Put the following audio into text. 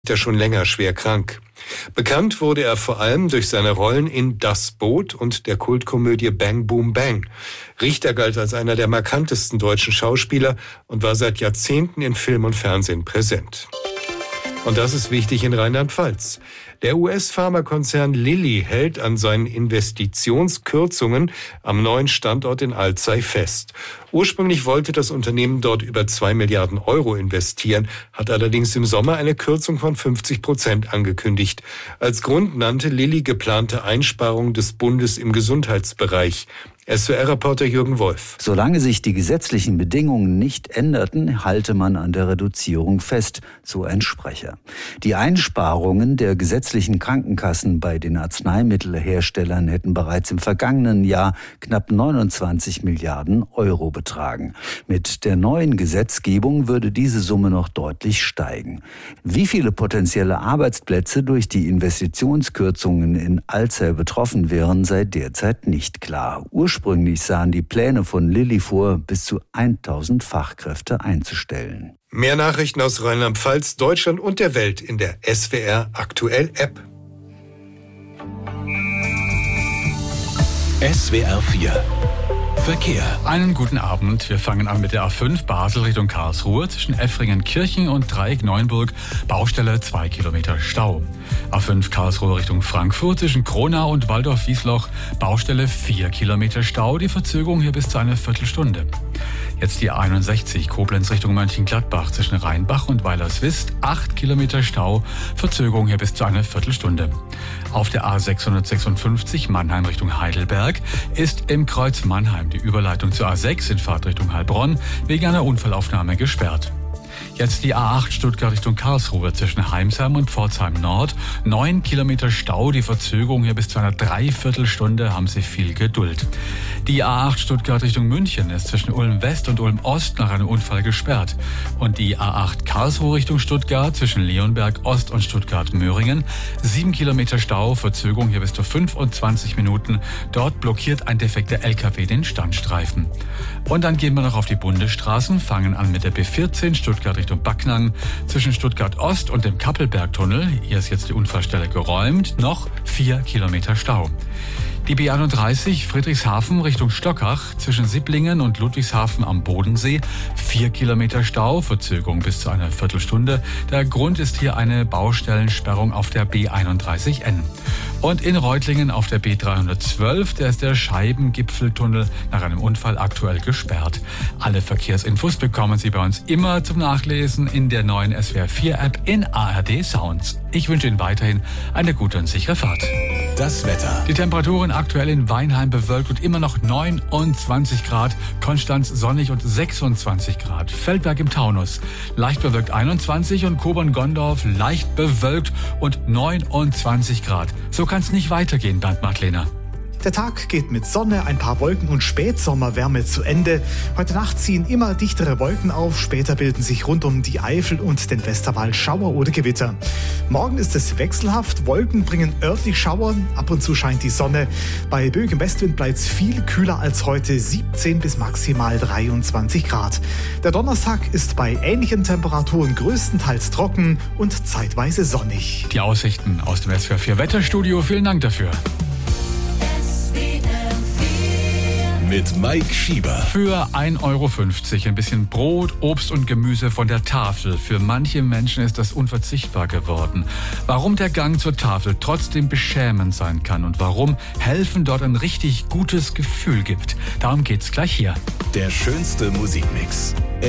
er schon länger schwer krank. Bekannt wurde er vor allem durch seine Rollen in Das Boot und der Kultkomödie Bang Boom Bang. Richter galt als einer der markantesten deutschen Schauspieler und war seit Jahrzehnten in Film und Fernsehen präsent. Und das ist wichtig in Rheinland-Pfalz. Der US-Pharmakonzern Lilly hält an seinen Investitionskürzungen am neuen Standort in Alzey fest. Ursprünglich wollte das Unternehmen dort über 2 Milliarden Euro investieren, hat allerdings im Sommer eine Kürzung von 50% angekündigt. Als Grund nannte Lilly geplante Einsparungen des Bundes im Gesundheitsbereich. SWR-Reporter Jürgen Wolf. Solange sich die gesetzlichen Bedingungen nicht änderten, halte man an der Reduzierung fest, so ein Sprecher. Die Einsparungen der gesetzlichen Krankenkassen bei den Arzneimittelherstellern hätten bereits im vergangenen Jahr knapp 29 Milliarden Euro betragen. Mit der neuen Gesetzgebung würde diese Summe noch deutlich steigen. Wie viele potenzielle Arbeitsplätze durch die Investitionskürzungen in Alzey betroffen wären, sei derzeit nicht klar. Ursprünglich sahen die Pläne von Lilly vor, bis zu 1000 Fachkräfte einzustellen. Mehr Nachrichten aus Rheinland-Pfalz, Deutschland und der Welt in der SWR Aktuell App. SWR 4 Verkehr. Einen guten Abend. Wir fangen an mit der A5 Basel Richtung Karlsruhe zwischen Effringen-Kirchen und Dreieck-Neuenburg. Baustelle 2 Kilometer Stau. A5 Karlsruhe Richtung Frankfurt zwischen Kronau und Waldorf-Wiesloch. Baustelle 4 Kilometer Stau. Die Verzögerung hier bis zu einer Viertelstunde. Jetzt die A61 Koblenz Richtung Mönchengladbach zwischen Rheinbach und Weilerswist. 8 Kilometer Stau. Verzögerung hier bis zu einer Viertelstunde. Auf der A656 Mannheim Richtung Heidelberg ist im Kreuz Mannheim die Überleitung zur A6 in Fahrtrichtung Heilbronn wegen einer Unfallaufnahme gesperrt. Jetzt die A8 Stuttgart Richtung Karlsruhe zwischen Heimsheim und Pforzheim Nord. 9 Kilometer Stau, die Verzögerung hier bis zu einer Dreiviertelstunde, haben Sie viel Geduld. Die A8 Stuttgart Richtung München ist zwischen Ulm West und Ulm Ost nach einem Unfall gesperrt. Und die A8 Karlsruhe Richtung Stuttgart zwischen Leonberg Ost und Stuttgart Möhringen. 7 Kilometer Stau, Verzögerung hier bis zu 25 Minuten. Dort blockiert ein defekter LKW den Standstreifen. Und dann gehen wir noch auf die Bundesstraßen, fangen an mit der B14 Stuttgart Richtung Backnang, zwischen Stuttgart Ost und dem Kappelbergtunnel. Hier ist jetzt die Unfallstelle geräumt, noch 4 Kilometer Stau. Die B31 Friedrichshafen Richtung Stockach zwischen Sipplingen und Ludwigshafen am Bodensee. 4 Kilometer Stau, Verzögerung bis zu einer Viertelstunde. Der Grund ist hier eine Baustellensperrung auf der B31N. Und in Reutlingen auf der B312, da ist der Scheibengipfeltunnel nach einem Unfall aktuell gesperrt. Alle Verkehrsinfos bekommen Sie bei uns immer zum Nachlesen in der neuen SWR 4 App in ARD Sounds. Ich wünsche Ihnen weiterhin eine gute und sichere Fahrt. Das Wetter. Die Temperaturen aktuell in Weinheim bewölkt und immer noch 29 Grad, Konstanz sonnig und 26 Grad, Feldberg im Taunus leicht bewölkt 21 und Kobern-Gondorf leicht bewölkt und 29 Grad. So kann es nicht weitergehen, Bernd Martlehner. Der Tag geht mit Sonne, ein paar Wolken und Spätsommerwärme zu Ende. Heute Nacht ziehen immer dichtere Wolken auf. Später bilden sich rund um die Eifel und den Westerwald Schauer oder Gewitter. Morgen ist es wechselhaft. Wolken bringen örtlich Schauer. Ab und zu scheint die Sonne. Bei böigem Westwind bleibt es viel kühler als heute. 17 bis maximal 23 Grad. Der Donnerstag ist bei ähnlichen Temperaturen größtenteils trocken und zeitweise sonnig. Die Aussichten aus dem SWR 4 Wetterstudio. Vielen Dank dafür. Mit Mike Schieber. Für 1,50 Euro ein bisschen Brot, Obst und Gemüse von der Tafel. Für manche Menschen ist das unverzichtbar geworden. Warum der Gang zur Tafel trotzdem beschämend sein kann und warum helfen dort ein richtig gutes Gefühl gibt. Darum geht's gleich hier. Der schönste Musikmix.